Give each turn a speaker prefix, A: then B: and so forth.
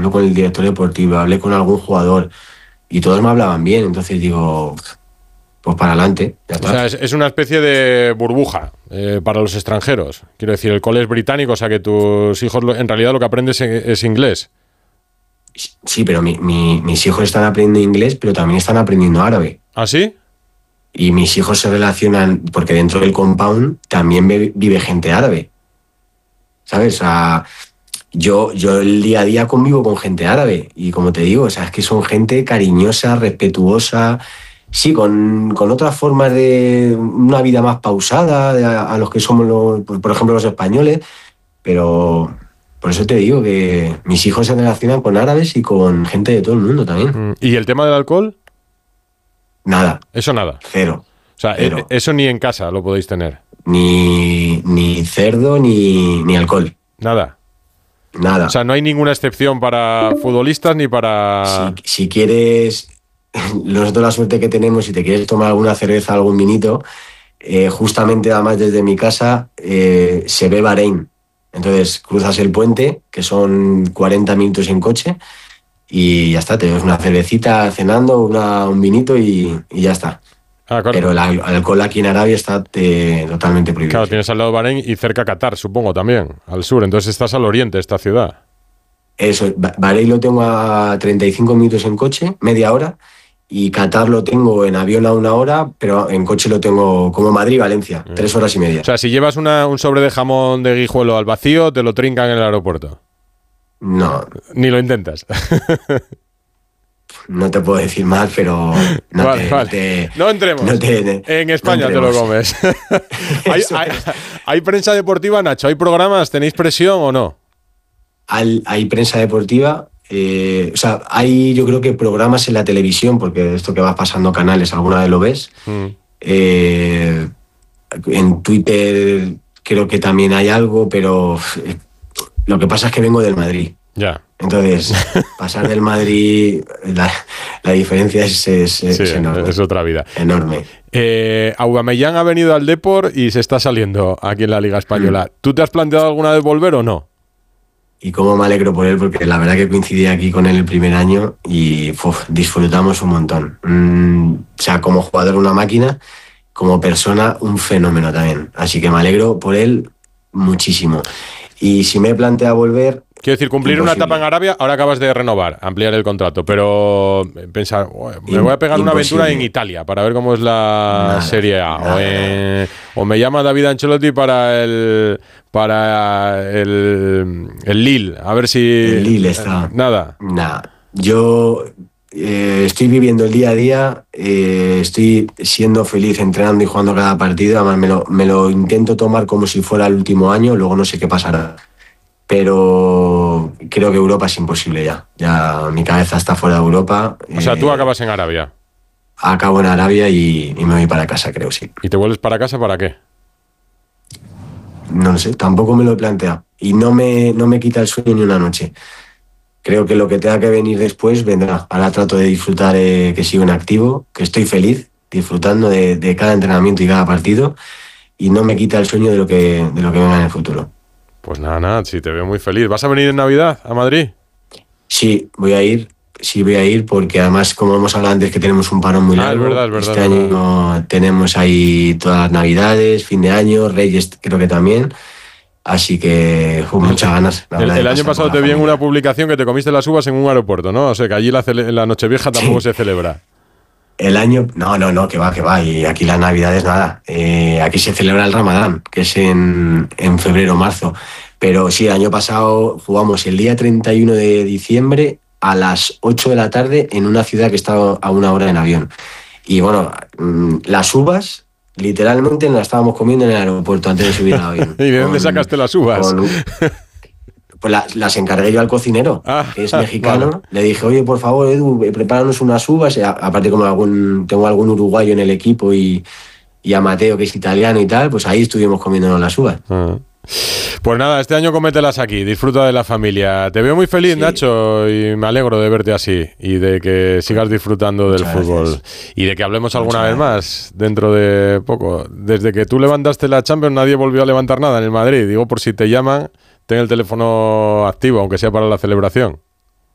A: hablo con el director deportivo, hablé con algún jugador y todos me hablaban bien, entonces digo, pues para adelante, ya está.
B: O sea, es una especie de burbuja para los extranjeros. Quiero decir, el cole es británico, o sea que tus hijos en realidad lo que aprendes es inglés.
A: Sí, pero mis hijos están aprendiendo inglés, pero también están aprendiendo árabe.
B: ¿Ah, sí?
A: Y mis hijos se relacionan, porque dentro del compound también vive gente árabe. ¿Sabes? O sea, yo el día a día convivo con gente árabe. Y como te digo, o sea, es que son gente cariñosa, respetuosa. Sí, con otras formas de una vida más pausada a los que somos, por ejemplo, los españoles. Pero por eso te digo que mis hijos se relacionan con árabes y con gente de todo el mundo también.
B: ¿Y el tema del alcohol?
A: Nada.
B: Eso nada.
A: Cero.
B: O sea,
A: cero.
B: Eso ni en casa lo podéis tener.
A: Ni cerdo ni alcohol.
B: Nada.
A: Nada.
B: O sea, no hay ninguna excepción para futbolistas ni para...
A: Si quieres, nosotros la suerte que tenemos, si te quieres tomar alguna cerveza, algún vinito, justamente además desde mi casa se ve Bahrein. Entonces cruzas el puente, que son 40 minutos en coche, y ya está, te ves una cervecita cenando, un vinito y ya está.
B: Ah, claro.
A: Pero el alcohol aquí en Arabia está totalmente prohibido.
B: Claro, tienes al lado Bahrein y cerca Qatar, supongo, también, al sur. Entonces estás al oriente de esta ciudad.
A: Eso, Bahrein lo tengo a 35 minutos en coche, media hora, y Qatar lo tengo en avión a 1 hora, pero en coche lo tengo como Madrid-Valencia, 3 horas y media.
B: O sea, si llevas un sobre de jamón de Guijuelo al vacío, te lo trincan en el aeropuerto.
A: No.
B: Ni lo intentas.
A: No te puedo decir más, pero
B: vale. No entremos. En España te lo comes. ¿Hay prensa deportiva, Nacho? ¿Hay programas? ¿Tenéis presión o no?
A: Hay prensa deportiva. O sea, hay yo creo que programas en la televisión, porque esto que vas pasando canales, alguna vez lo ves. En Twitter creo que también hay algo, pero lo que pasa es que vengo del Madrid.
B: Ya.
A: Entonces, pasar del Madrid, la diferencia es enorme.
B: Es otra vida.
A: Enorme.
B: Aubameyang ha venido al Depor y se está saliendo aquí en la Liga Española. ¿Tú te has planteado alguna vez volver o no?
A: Y cómo me alegro por él, porque la verdad que coincidí aquí con él el primer año y disfrutamos un montón. O sea, como jugador una máquina, como persona un fenómeno también. Así que me alegro por él muchísimo. Y si me plantea volver...
B: Quiero decir, cumplir una etapa en Arabia, ahora acabas de renovar, ampliar el contrato, pero pensar, me voy a pegar una aventura en Italia para ver cómo es la Serie A, o me llama David Ancelotti para el Lille, a ver si...
A: El Lille está...
B: Nada.
A: Yo estoy viviendo el día a día, estoy siendo feliz entrenando y jugando cada partido, además me lo intento tomar como si fuera el último año, luego no sé qué pasará. Pero creo que Europa es imposible ya. Ya mi cabeza está fuera de Europa.
B: O sea, tú acabas en Arabia.
A: Acabo en Arabia y me voy para casa, creo, sí.
B: ¿Y te vuelves para casa para qué?
A: No lo sé, tampoco me lo he planteado. Y no me quita el sueño ni una noche. Creo que lo que tenga que venir después vendrá. Ahora trato de disfrutar, que sigo en activo, que estoy feliz, disfrutando de cada entrenamiento y cada partido. Y no me quita el sueño de lo que venga en el futuro.
B: Pues nada, sí, te veo muy feliz. ¿Vas a venir en Navidad a Madrid?
A: Sí, voy a ir porque además, como hemos hablado antes, que tenemos un parón muy largo.
B: Es verdad.
A: Este año tenemos ahí todas las Navidades, fin de año, Reyes creo que también. Así que muchas ganas.
B: El año pasado te vi en una publicación que te comiste las uvas en un aeropuerto, ¿no? O sea, que allí la Nochevieja tampoco se celebra.
A: El año... No, que va. Y aquí las Navidades nada. Aquí se celebra el Ramadán, que es en febrero o marzo. Pero sí, el año pasado jugamos el día 31 de diciembre a las 8 de la tarde en una ciudad que está a 1 hora en avión. Y bueno, las uvas literalmente las estábamos comiendo en el aeropuerto antes de subir al avión.
B: ¿Y de dónde sacaste las uvas?
A: Pues las encargué yo al cocinero, que es mexicano. Vale. Le dije, oye, por favor, Edu, prepáranos unas uvas. Aparte, como tengo algún uruguayo en el equipo y a Mateo, que es italiano y tal, pues ahí estuvimos comiéndonos las uvas.
B: Pues nada, este año cómetelas aquí, disfruta de la familia. Te veo muy feliz, sí. Nacho, y me alegro de verte así y de que sigas disfrutando del fútbol. Gracias. Y de que hablemos alguna vez más dentro de poco. Desde que tú levantaste la Champions, nadie volvió a levantar nada en el Madrid. Digo, por si te llaman, ten el teléfono activo, aunque sea para la celebración.